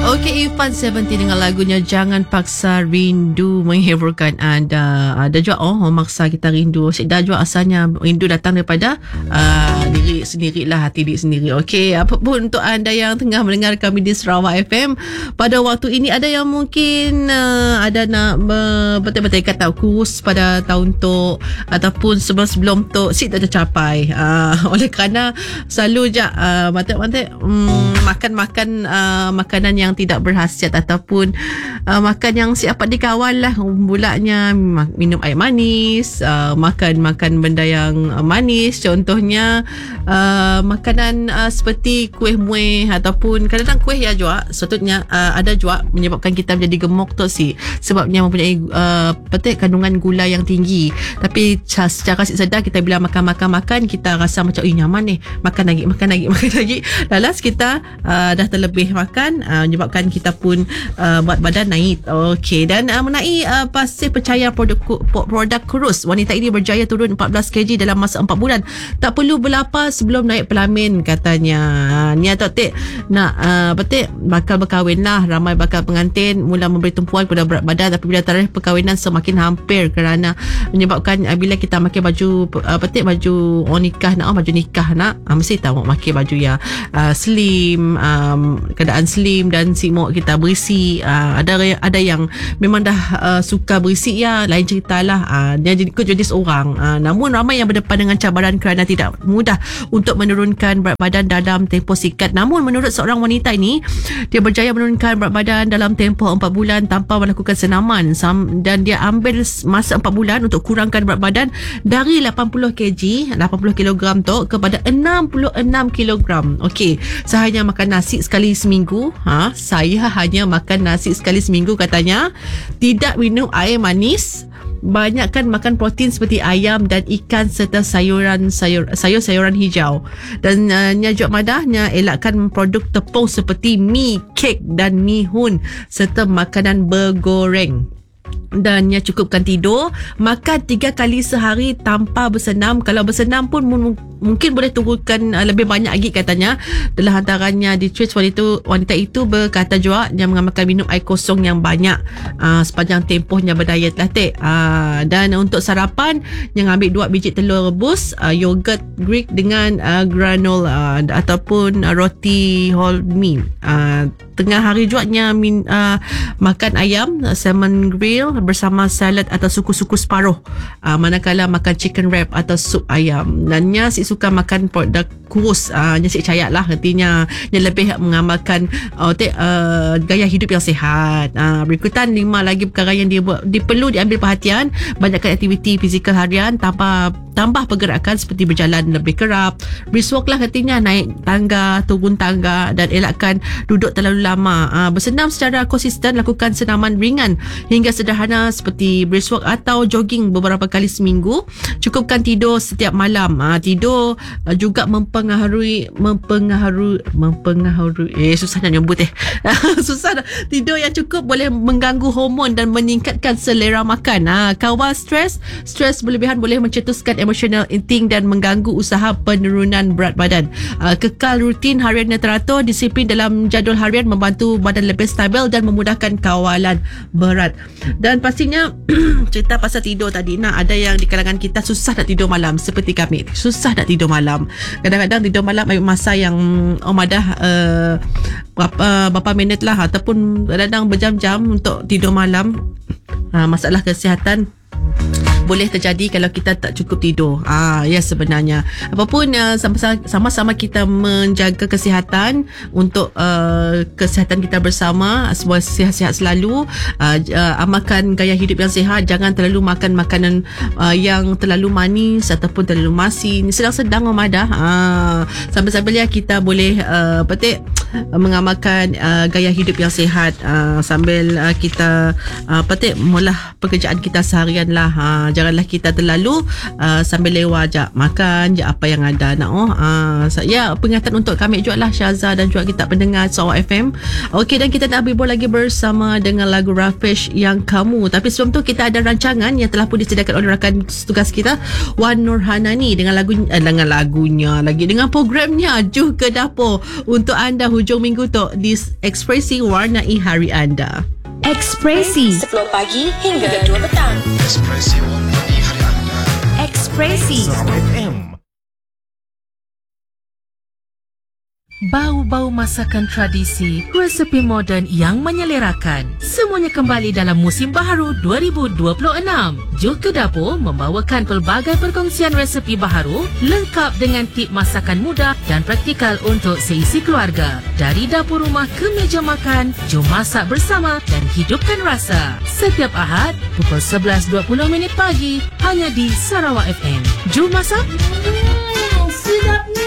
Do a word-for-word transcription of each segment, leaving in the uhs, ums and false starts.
Okey, Irfan Seventeen dengan lagunya Jangan Paksa Rindu menghiburkan anda. Ada juga oh memaksa kita rindu. Dah juga asalnya rindu datang daripada uh, diri sendirilah, hati diri sendiri. Okey, apa pun untuk anda yang tengah mendengar kami di Sarawak F M pada waktu ini, ada yang mungkin uh, ada nak uh, betul-betul kata kurus pada tahun tu ataupun sebelum-sebelum tu si tak tercapai. Uh, oleh kerana selalu je uh, matik-matik um, makan-makan uh, makanan yang tidak berkhasiat ataupun uh, makan yang siap dikawal lah. Mulanya minum air manis, uh, makan-makan benda yang uh, manis, contohnya uh, makanan uh, seperti kuih muih ataupun kadang-kadang kuih ya juga sepatutnya uh, ada juga menyebabkan kita menjadi gemuk tu si sebabnya mempunyai uh, petik kandungan gula yang tinggi. Tapi secara sedar kita bila makan-makan-makan kita rasa macam eh nyaman ni, makan lagi makan lagi makan lagi, lalas kita uh, dah terlebih makan, uh, menyebabkan kita pun uh, buat badan naik. Okey, dan uh, mengenai uh, pasir percaya produk produk kurus, wanita ini berjaya turun empat belas kilogram dalam masa empat bulan. Tak perlu berlapar sebelum naik pelamin katanya. Uh, ni atau tik nak uh, betik bakal berkahwin lah. Ramai bakal pengantin mula memberi tumpuan kepada berat badan, tapi bila tarikh perkahwinan semakin hampir kerana menyebabkan uh, bila kita pakai baju uh, betik baju oh nikah nak oh, baju nikah nak uh, mesti tahu pakai baju yang uh, slim, um, keadaan slim dan simuk kita berisi. Uh, ada ada yang memang dah uh, suka berisi ya, lain ceritalah. Uh, dia jadi ikut jenis orang. Uh, namun ramai yang berdepan dengan cabaran kerana tidak mudah untuk menurunkan berat badan dalam tempoh singkat. Namun menurut seorang wanita ini, dia berjaya menurunkan berat badan dalam tempoh empat bulan tanpa melakukan senaman, dan dia ambil masa empat bulan untuk kurangkan berat badan dari lapan puluh kilogram lapan puluh kilogram tu kepada enam puluh enam kilogram. Okey, saya hanya makan nasi sekali seminggu. Ha, saya hanya makan nasi sekali seminggu katanya. Tidak minum air manis. Banyakkan makan protein seperti ayam dan ikan serta sayuran sayur sayur-sayuran hijau. Dan uh, nya juga madahnya elakkan produk tepung seperti mi, kek dan mihun serta makanan bergoreng. Dan ya cukupkan tidur, makan tiga kali sehari tanpa bersenam. Kalau bersenam pun m- mungkin boleh turunkan uh, lebih banyak lagi katanya. Dalam antaranya di tweet wanita itu, wanita itu berkata juga yang mengamalkan minum air kosong yang banyak uh, sepanjang tempohnya berdiet lah tek. Uh, dan untuk sarapan yang ambil dua biji telur rebus, uh, yogurt Greek dengan uh, granola uh, ataupun uh, roti whole meal. Uh, tengah hari juatnya min, uh, makan ayam uh, salmon grill bersama salad atau suku-suku separuh, uh, manakala makan chicken wrap atau sup ayam. Dan nya si suka makan produk kurus, uh, nya si cayak lah artinya yang lebih mengamalkan uh, te, uh, gaya hidup yang sihat. Uh, berikutan lima lagi perkara yang dia, dia perlu diambil perhatian. Banyakkan aktiviti fizikal harian tanpa tambah pergerakan seperti berjalan lebih kerap, brisk walk lah katanya, naik tangga, turun tangga, dan elakkan duduk terlalu lama. Uh, bersenam secara konsisten, lakukan senaman ringan hingga sederhana seperti brisk walk atau jogging beberapa kali seminggu. Cukupkan tidur setiap malam. Uh, tidur uh, juga mempengaruhi mempengaruhi mempengaruhi eh susah nak nyebut eh susah dah. Tidur yang cukup boleh mengganggu hormon dan meningkatkan selera makan. Uh, kawal stres. Stres berlebihan boleh mencetuskan emotional eating dan mengganggu usaha penurunan berat badan. Uh, kekal rutin harian yang teratur, disiplin dalam jadual harian membantu badan lebih stabil dan memudahkan kawalan berat. Dan pastinya cerita pasal tidur tadi, nah ada yang di kalangan kita susah nak tidur malam seperti kami. Susah nak tidur malam. Kadang-kadang tidur malam ambil masa yang oh madah uh, berapa, berapa minit lah ataupun kadang-kadang berjam-jam untuk tidur malam. Uh, masalah kesihatan boleh terjadi kalau kita tak cukup tidur. Ah, ya sebenarnya. Apapun uh, sama-sama kita menjaga kesihatan untuk uh, kesihatan kita bersama, semua sihat-sihat selalu. Uh, uh, amalkan gaya hidup yang sihat, jangan terlalu makan makanan uh, yang terlalu manis ataupun terlalu masin. Sedang-sedang memadah. Ah, sambil-sambil ya kita boleh uh, petik mengamalkan uh, gaya hidup yang sihat uh, sambil uh, kita uh, petik mula pekerjaan kita seharian lah. Uh, janganlah kita terlalu uh, sambil lewat je makan je apa yang ada nak oh. Uh, ya, peringatan untuk kami juga lah Syaza dan juga kita pendengar Sarawak F M. Okey, dan kita nak berbual lagi bersama dengan lagu Rafish Yang Kamu. Tapi sebelum tu kita ada rancangan yang telah pun disediakan oleh rakan tugas kita Wan Nurhanani dengan lagu eh, dengan lagunya lagi dengan programnya Juh ke Dapur untuk anda hujung minggu tu di Ekspresi warnai hari anda. Ekspresi sepuluh pagi hingga dua petang. Ekspresi warnai hari anda. Ekspresi Sarawak F M. Bau-bau masakan tradisi, resepi moden yang menyelerakan. Semuanya kembali dalam musim baharu dua ribu dua puluh enam. Juh ke Dapur membawakan pelbagai perkongsian resepi baharu lengkap dengan tip masakan mudah dan praktikal untuk seisi keluarga. Dari dapur rumah ke meja makan, jom masak bersama dan hidupkan rasa. Setiap Ahad pukul sebelas dua puluh minit pagi hanya di Sarawak F M. Jom masak. Hmm, sedapnya.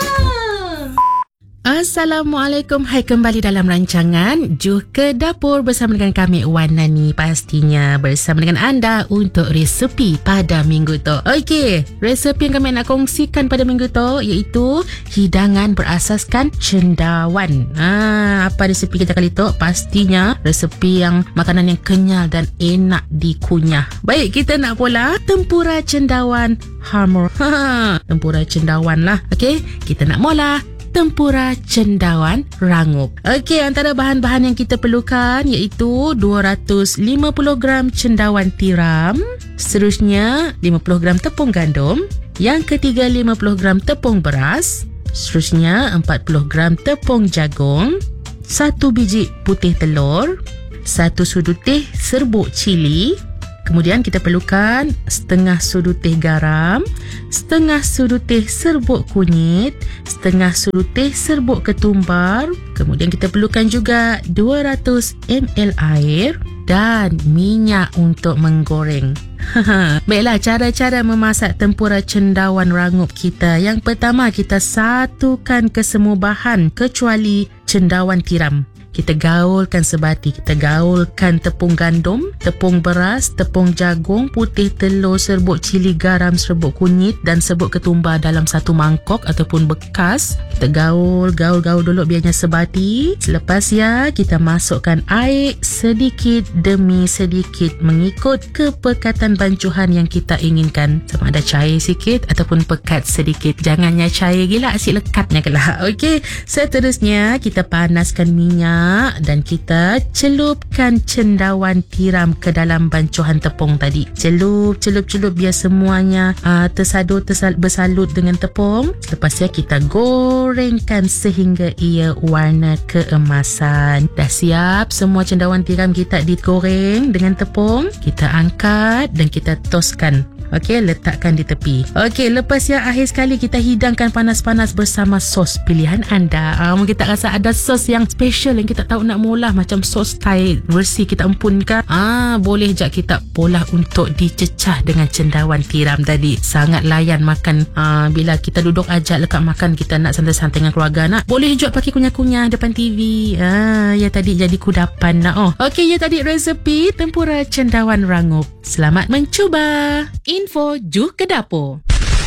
Assalamualaikum. Hai, kembali dalam rancangan Juh ke Dapur bersama dengan kami Wan Nani, pastinya bersama dengan anda untuk resepi pada minggu tu. Okey, resepi yang kami nak kongsikan pada minggu tu iaitu hidangan berasaskan cendawan. Ha, apa resepi kita kali tu? Pastinya resepi yang makanan yang kenyal dan enak dikunyah. Baik, kita nak pula tempura cendawan Hamur. Ha, tempura cendawan lah. Okey, kita nak mula tempura cendawan rangup. Okey, antara bahan-bahan yang kita perlukan iaitu dua ratus lima puluh gram cendawan tiram, seterusnya lima puluh gram tepung gandum, yang ketiga lima puluh gram tepung beras, seterusnya empat puluh gram tepung jagung, satu biji putih telur, satu sudu teh serbuk cili. Kemudian kita perlukan setengah sudu teh garam, setengah sudu teh serbuk kunyit, setengah sudu teh serbuk ketumbar. Kemudian kita perlukan juga dua ratus mililiter air dan minyak untuk menggoreng. Baiklah, cara-cara memasak tempura cendawan rangup kita. Yang pertama, kita satukan kesemua bahan kecuali cendawan tiram. Kita gaulkan sebati. Kita gaulkan tepung gandum, tepung beras, tepung jagung, putih telur, serbuk cili, garam, serbuk kunyit dan serbuk ketumbar dalam satu mangkok ataupun bekas. Kita gaul, gaul, gaul dulu biarnya sebati. Selepas ya, kita masukkan air sedikit demi sedikit mengikut kepekatan bancuhan yang kita inginkan. Sama ada cair sikit ataupun pekat sedikit. Jangannya cair gila, asyik lekatnya kelak. Okey, seterusnya kita panaskan minyak dan kita celupkan cendawan tiram ke dalam bancuhan tepung tadi. Celup, celup, celup biar semuanya uh, tersadur, tersal- bersalut dengan tepung. Lepas ya, kita gorengkan sehingga ia warna keemasan. Dah siap semua cendawan tiram kita digoreng dengan tepung. Kita angkat dan kita toskan. Okey, letakkan di tepi. Okey, lepas yang akhir sekali kita hidangkan panas-panas bersama sos pilihan anda. Um, kita rasa ada sos yang special yang kita tahu nak mula macam sos Thai versi kita empunkan. Ah, boleh je kita polah untuk dicecah dengan cendawan tiram tadi. Sangat layan makan. Ah, bila kita duduk ajak lekat makan, kita nak santai-santai dengan keluarga nak. Boleh juga pakai kunyah-kunyah depan T V. Ah, ya tadi jadi kudapan nak. Oh, okey, ya tadi resepi tempura cendawan rangup. Selamat mencuba. Info Juh ke Dapur.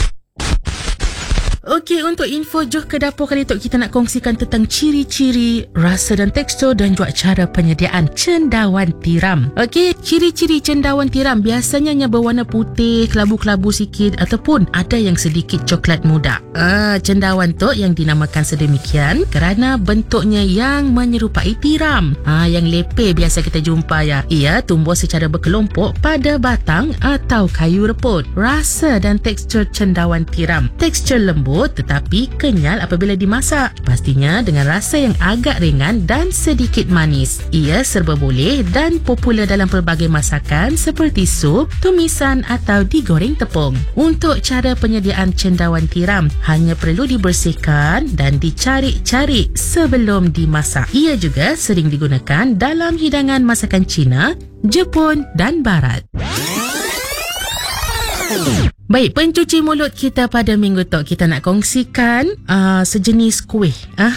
Okey, untuk info Juh ke Dapur kali itu kita nak kongsikan tentang ciri-ciri, rasa dan tekstur dan juga cara penyediaan cendawan tiram. Okey, ciri-ciri cendawan tiram biasanya berwarna putih, kelabu-kelabu sikit ataupun ada yang sedikit coklat muda. Ah, cendawan tu yang dinamakan sedemikian kerana bentuknya yang menyerupai tiram. Ah, yang leper biasa kita jumpa ya. Ia tumbuh secara berkelompok pada batang atau kayu reput. Rasa dan tekstur cendawan tiram. Tekstur lembut tetapi kenyal apabila dimasak. Pastinya dengan rasa yang agak ringan dan sedikit manis. Ia serba boleh dan popular dalam pelbagai masakan seperti sup, tumisan atau digoreng tepung. Untuk cara penyediaan cendawan tiram, hanya perlu dibersihkan dan dicari-cari sebelum dimasak. Ia juga sering digunakan dalam hidangan masakan Cina, Jepun dan Barat. Baik, pencuci mulut kita pada minggu tu kita nak kongsikan uh, sejenis kuih.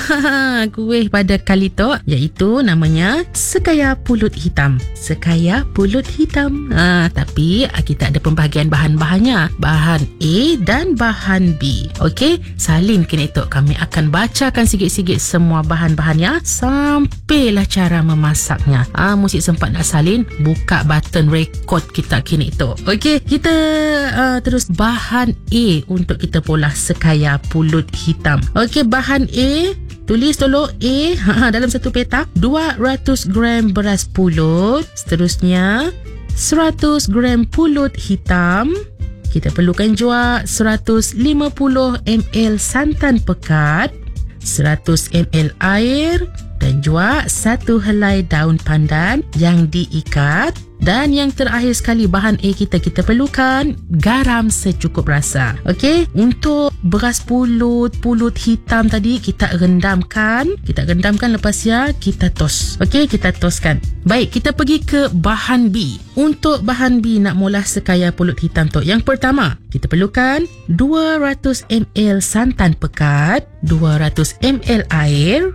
Ah, kuih pada kali tu iaitu namanya sekaya pulut hitam. Sekaya pulut hitam. Ah, tapi uh, kita ada pembahagian bahan-bahannya. Bahan A dan bahan B. Okey, salin kini tu kami akan bacakan sikit-sikit semua bahan-bahannya sampailah cara memasaknya. Ah, mesti sempat nak salin, buka button record kita kini tu. Okey, kita uh, terus bahan A untuk kita polah sekaya pulut hitam. Okey, bahan A, tulis dulu A dalam satu petak. Dua ratus gram beras pulut. Seterusnya seratus gram pulut hitam. Kita perlukan juga seratus lima puluh mililiter santan pekat, seratus mililiter air dan juga satu helai daun pandan yang diikat. Dan yang terakhir sekali bahan A kita, kita perlukan garam secukup rasa. Okey, untuk beras pulut, pulut hitam tadi kita rendamkan. Kita rendamkan, lepas ya kita tos. Okey, kita toskan. Baik, kita pergi ke bahan B. Untuk bahan B nak mula sekaya pulut hitam tu, yang pertama kita perlukan dua ratus mililiter santan pekat, dua ratus mililiter air,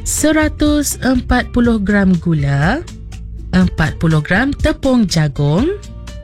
seratus empat puluh gram gula, empat puluh gram tepung jagung,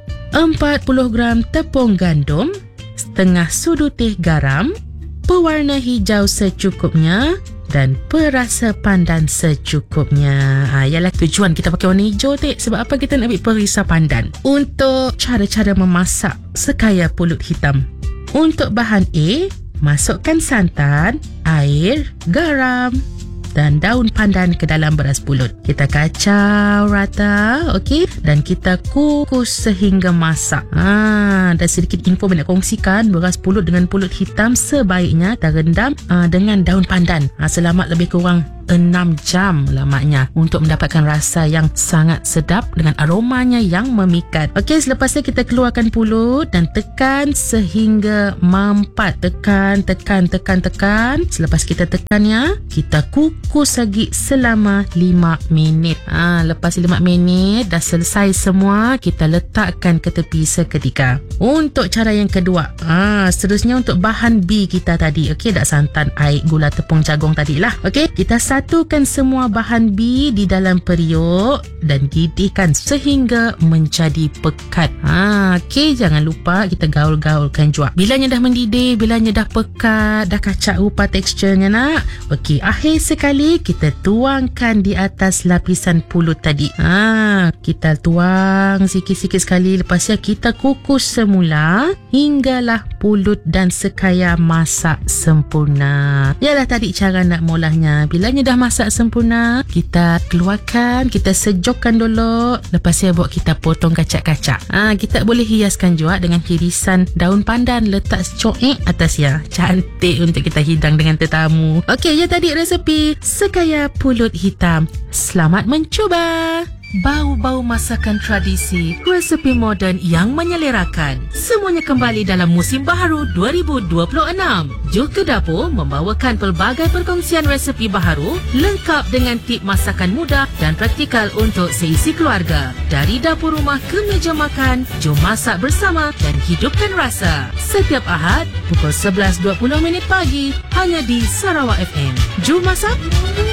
empat puluh gram tepung gandum, setengah sudu teh garam, pewarna hijau secukupnya dan perasa pandan secukupnya. Ha, ialah tujuan kita pakai warna hijau tu sebab apa? Kita nak ambil perisa pandan. Untuk cara-cara memasak sekaya pulut hitam. Untuk bahan A, masukkan santan, air, garam dan daun pandan ke dalam beras pulut. Kita kacau rata, okey, dan kita kukus sehingga masak. Ha, dan sedikit info nak kongsikan, beras pulut dengan pulut hitam sebaiknya terendam uh, dengan daun pandan ha, selama lebih kurang enam jam lamanya untuk mendapatkan rasa yang sangat sedap dengan aromanya yang memikat. Okey, selepasnya kita keluarkan pulut dan tekan sehingga mampat. Tekan, tekan, tekan, tekan. Selepas kita tekannya, kita kukus lagi selama lima minit. Ha, lepas lima minit dah selesai semua, kita letakkan ke tepi seketika. Untuk cara yang kedua, ha, seterusnya untuk bahan B kita tadi. Okey, dah santan, air, gula, tepung jagung tadilah. Okey, kita satukan semua bahan B di dalam periuk dan didihkan sehingga menjadi pekat. Ha, okey, jangan lupa kita gaul-gaulkan juga. Bilanya dah mendidih, bilanya dah pekat, dah kacak rupa teksturnya nak. Okey, akhir sekali kita tuangkan di atas lapisan pulut tadi. Ha, kita tuang sikit-sikit sekali, lepas ya kita kukus semula hinggalah pulut dan sekaya masak sempurna. Yalah tadi cara nak molahnya. Bilanya dah masak sempurna, kita keluarkan, kita sejukkan dulu. Lepas ya buat kita potong kacak-kacak. Ha, kita boleh hiaskan juga dengan irisan daun pandan, letak coek atas ya. Cantik untuk kita hidang dengan tetamu. Okey, ya tadi resepi sekaya pulut hitam. Selamat mencuba. Bau-bau masakan tradisi, resepi moden yang menyelerakan. Semuanya kembali dalam musim baharu dua ribu dua puluh enam. Juh ke Dapur membawakan pelbagai perkongsian resepi baharu lengkap dengan tip masakan mudah dan praktikal untuk seisi keluarga. Dari dapur rumah ke meja makan, jom masak bersama dan hidupkan rasa. Setiap Ahad pukul sebelas dua puluh minit pagi hanya di Sarawak F M. Jom masak.